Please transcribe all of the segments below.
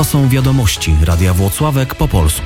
To są wiadomości Radia Włocławek po polsku.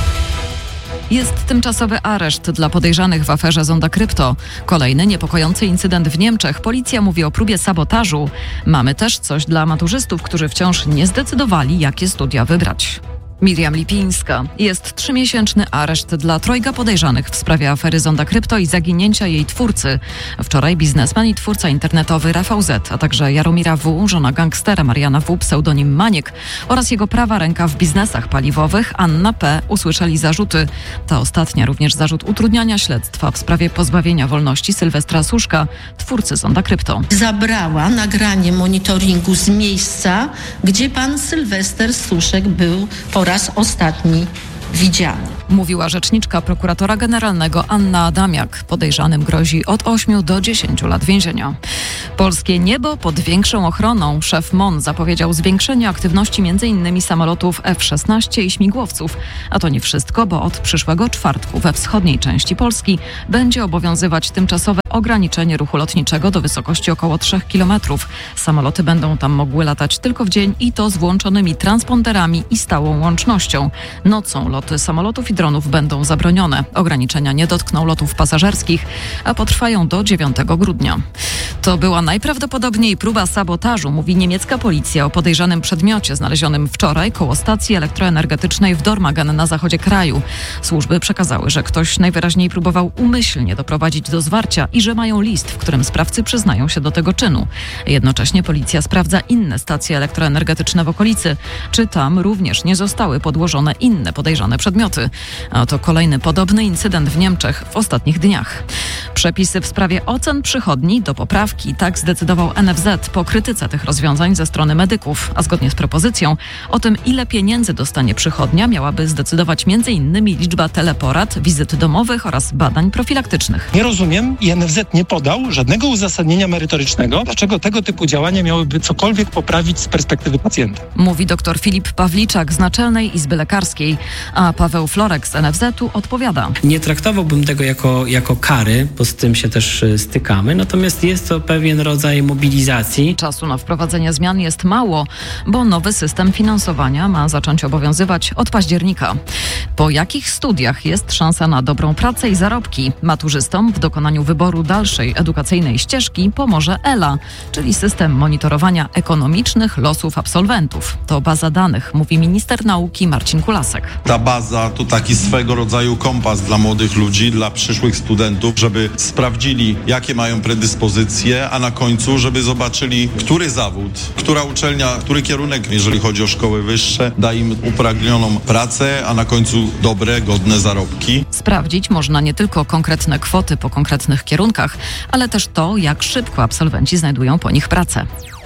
Jest tymczasowy areszt dla podejrzanych w aferze Zonda Krypto. Kolejny niepokojący incydent w Niemczech. Policja mówi o próbie sabotażu. Mamy też coś dla maturzystów, którzy wciąż nie zdecydowali, jakie studia wybrać. Miriam Lipińska. Jest 3-miesięczny areszt dla trojga podejrzanych w sprawie afery Zonda Krypto i zaginięcia jej twórcy. Wczoraj biznesmen i twórca internetowy Rafał Z., a także Jaromira W., żona gangstera Mariana W., pseudonim Maniek, oraz jego prawa ręka w biznesach paliwowych Anna P. usłyszeli zarzuty. Ta ostatnia również zarzut utrudniania śledztwa w sprawie pozbawienia wolności Sylwestra Suszka, twórcy Zonda Krypto. Zabrała nagranie monitoringu z miejsca, gdzie pan Sylwester Suszek był po raz ostatni widziany. Mówiła rzeczniczka prokuratora generalnego Anna Adamiak. Podejrzanym grozi od 8 do 10 lat więzienia. Polskie niebo pod większą ochroną. Szef MON zapowiedział zwiększenie aktywności m.in. samolotów F-16 i śmigłowców. A to nie wszystko, bo od przyszłego czwartku we wschodniej części Polski będzie obowiązywać tymczasowe ograniczenie ruchu lotniczego do wysokości około 3 km. Samoloty będą tam mogły latać tylko w dzień i to z włączonymi transponderami i stałą łącznością. Nocą loty samolotów i dronów będą zabronione. Ograniczenia nie dotkną lotów pasażerskich, a potrwają do 9 grudnia. To była najprawdopodobniej próba sabotażu, mówi niemiecka policja o podejrzanym przedmiocie znalezionym wczoraj koło stacji elektroenergetycznej w Dormagen na zachodzie kraju. Służby przekazały, że ktoś najwyraźniej próbował umyślnie doprowadzić do zwarcia i że mają list, w którym sprawcy przyznają się do tego czynu. Jednocześnie policja sprawdza inne stacje elektroenergetyczne w okolicy. Czy tam również nie zostały podłożone inne podejrzane przedmioty? A to kolejny podobny incydent w Niemczech w ostatnich dniach. Przepisy w sprawie ocen przychodni do poprawki. Tak zdecydował NFZ po krytyce tych rozwiązań ze strony medyków. A zgodnie z propozycją o tym, ile pieniędzy dostanie przychodnia, miałaby zdecydować m.in. liczba teleporad, wizyt domowych oraz badań profilaktycznych. Nie rozumiem i NFZ nie podał żadnego uzasadnienia merytorycznego, dlaczego tego typu działania miałyby cokolwiek poprawić z perspektywy pacjenta. Mówi dr Filip Pawliczak z Naczelnej Izby Lekarskiej, a Paweł Florek z NFZ-u odpowiada. Nie traktowałbym tego jako kary, bo z tym się też stykamy, natomiast jest to pewien rodzaj mobilizacji. Czasu na wprowadzenie zmian jest mało, bo nowy system finansowania ma zacząć obowiązywać od października. Po jakich studiach jest szansa na dobrą pracę i zarobki? Maturzystom w dokonaniu wyboru dalszej edukacyjnej ścieżki pomoże ELA, czyli system monitorowania ekonomicznych losów absolwentów. To baza danych, mówi minister nauki Marcin Kulasek. Ta baza to taki swego rodzaju kompas dla młodych ludzi, dla przyszłych studentów, żeby sprawdzili, jakie mają predyspozycje, a na końcu, żeby zobaczyli, który zawód, która uczelnia, który kierunek, jeżeli chodzi o szkoły wyższe, da im upragnioną pracę, a na końcu dobre, godne zarobki. Sprawdzić można nie tylko konkretne kwoty po konkretnych kierunkach, ale też to, jak szybko absolwenci znajdują po nich pracę.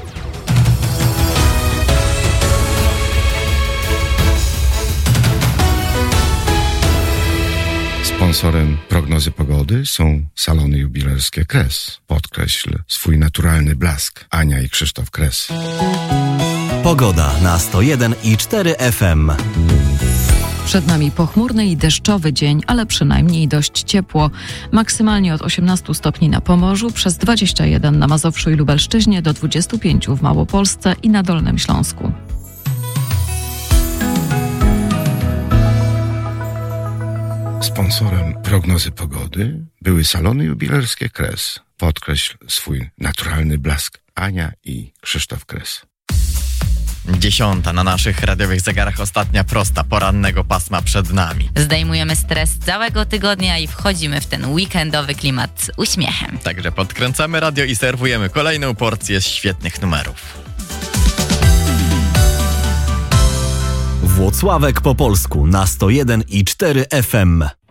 Sponsorem prognozy pogody są salony jubilerskie Kres. Podkreśl swój naturalny blask. Ania i Krzysztof Kres. Pogoda na 101,4 FM. Przed nami pochmurny i deszczowy dzień, ale przynajmniej dość ciepło. Maksymalnie od 18 stopni na Pomorzu, przez 21 na Mazowszu i Lubelszczyźnie, do 25 w Małopolsce i na Dolnym Śląsku. Sponsorem prognozy pogody były salony jubilerskie Kres. Podkreśl swój naturalny blask. Ania i Krzysztof Kres. 10 na naszych radiowych zegarach, ostatnia prosta porannego pasma przed nami. Zdejmujemy stres całego tygodnia i wchodzimy w ten weekendowy klimat z uśmiechem. Także podkręcamy radio i serwujemy kolejną porcję świetnych numerów. Włocławek po polsku na 101,4 FM.